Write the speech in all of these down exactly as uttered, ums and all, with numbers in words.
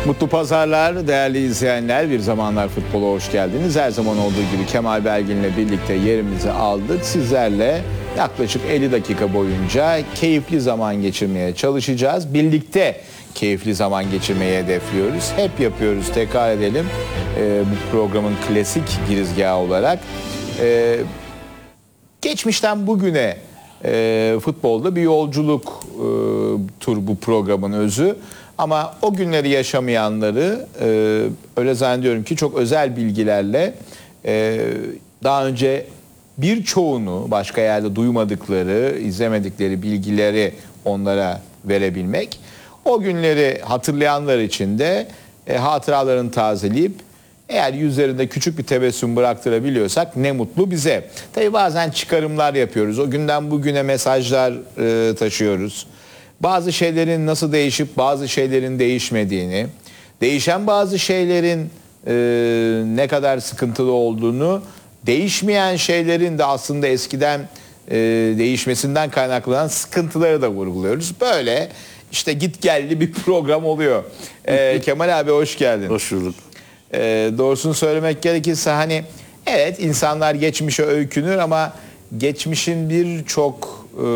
Mutlu pazarlar değerli izleyenler. Bir Zamanlar Futbola hoş geldiniz. Her zaman olduğu gibi Kemal Belgin'le birlikte yerimizi aldık. Sizlerle yaklaşık elli dakika boyunca keyifli zaman geçirmeye çalışacağız. Birlikte keyifli zaman geçirmeyi hedefliyoruz. Hep yapıyoruz, tekrar edelim. Ee, bu programın klasik girizgahı olarak. Ee, geçmişten bugüne e, futbolda bir yolculuk e, tur bu programın özü. Ama o günleri yaşamayanları e, öyle zannediyorum ki çok özel bilgilerle e, daha önce birçoğunu başka yerde duymadıkları, izlemedikleri bilgileri onlara verebilmek. O günleri hatırlayanlar için de e, hatıralarını tazeleyip eğer yüzlerinde küçük bir tebessüm bıraktırabiliyorsak ne mutlu bize. Tabii bazen çıkarımlar yapıyoruz. O günden bugüne mesajlar e, taşıyoruz. Bazı şeylerin nasıl değişip bazı şeylerin değişmediğini, değişen bazı şeylerin e, ne kadar sıkıntılı olduğunu, değişmeyen şeylerin de aslında eskiden e, değişmesinden kaynaklanan sıkıntıları da vurguluyoruz. Böyle işte git gelli bir program oluyor. E, Kemal abi hoş geldin. Hoş bulduk. E, doğrusunu söylemek gerekirse hani evet insanlar geçmişe öykünür ama geçmişin birçok e,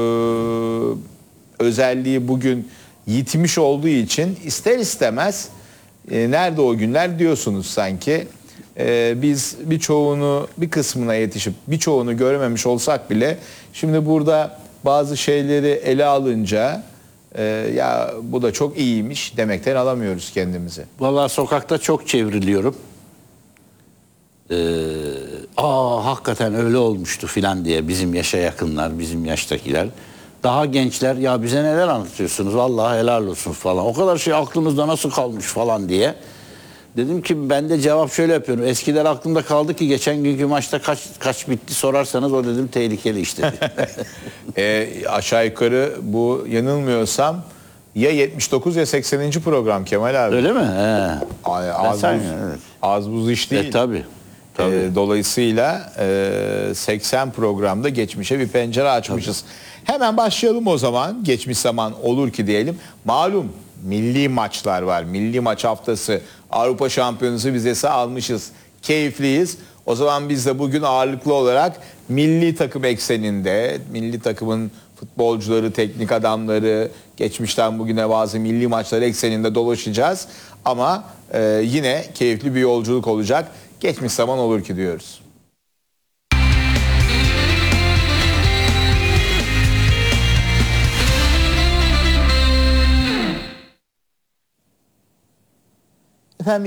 özelliği bugün yitmiş olduğu için ister istemez e, nerede o günler diyorsunuz sanki. E, biz birçoğunu bir kısmına yetişip birçoğunu görememiş olsak bile şimdi burada bazı şeyleri ele alınca e, ya bu da çok iyiymiş demekten alamıyoruz kendimizi. Vallahi sokakta çok çevriliyorum. Ee, aa hakikaten öyle olmuştu filan diye bizim yaşa yakınlar, bizim yaştakiler. Daha gençler ya bize neler anlatıyorsunuz vallahi helal olsun falan. O kadar şey aklımızda nasıl kalmış falan diye. Dedim ki ben de cevap şöyle yapıyorum. Eskiler aklımda kaldı ki geçen günkü maçta kaç kaç bitti sorarsanız o dedim tehlikeli işte. e, aşağı yukarı bu yanılmıyorsam ya yetmiş dokuz ya sekseninci program Kemal abi. Öyle mi? He. Ay, az, buz, evet. az buz iş değil. E, tabii. tabii. E, dolayısıyla e, seksen programda geçmişe bir pencere açmışız. Tabii. Hemen başlayalım o zaman. Geçmiş zaman olur ki diyelim. Malum milli maçlar var. Milli maç haftası, Avrupa Şampiyonası vizesi almışız. Keyifliyiz. O zaman biz de bugün ağırlıklı olarak milli takım ekseninde, milli takımın futbolcuları, teknik adamları, geçmişten bugüne bazı milli maçlar ekseninde dolaşacağız. Ama e, yine keyifli bir yolculuk olacak. Geçmiş zaman olur ki diyoruz.